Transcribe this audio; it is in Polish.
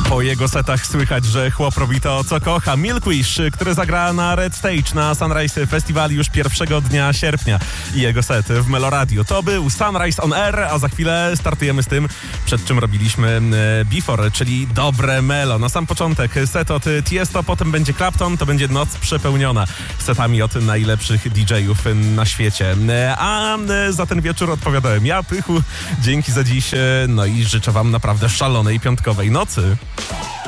Po jego setach słychać, że chłop robi to, co kocha. Milkwish, który zagra na Red Stage na Sunrise Festival już 1 dnia sierpnia. I jego set w Meloradio. To był Sunrise on Air, a za chwilę startujemy z tym, przed czym robiliśmy Before, czyli dobre melo. Na sam początek set od Tiesto, potem będzie Clapton, to będzie noc przepełniona setami od najlepszych DJ-ów na świecie. A za ten wieczór odpowiadałem ja, Pychu. Dzięki za dziś, no i życzę wam naprawdę szalonej piątkowej nocy.